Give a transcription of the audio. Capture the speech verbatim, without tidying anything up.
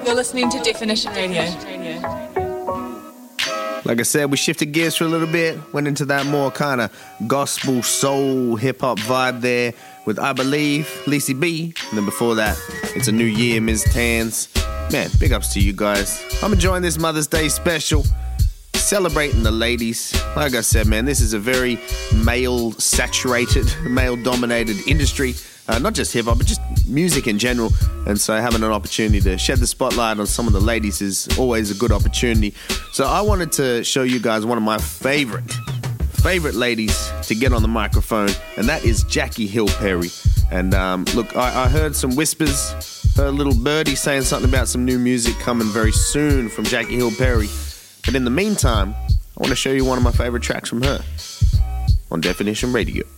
You're listening to Definition Radio. Like I said, we shifted gears for a little bit, went into that more kind of gospel, soul, hip-hop vibe there with I Believe, Lisi B. And then before that, It's a New Year, Miz Tans. Man, big ups to you guys. I'm enjoying this Mother's Day special, celebrating the ladies. Like I said, man, this is a very male-saturated, male-dominated industry. Uh, not just hip-hop, but just music in general. And so having an opportunity to shed the spotlight on some of the ladies is always a good opportunity. So I wanted to show you guys one of my favorite, favorite ladies to get on the microphone, and that is Jackie Hill Perry. And um, look, I, I heard some whispers, heard a little birdie saying something about some new music coming very soon from Jackie Hill Perry. But in the meantime, I want to show you one of my favorite tracks from her on Definition Radio.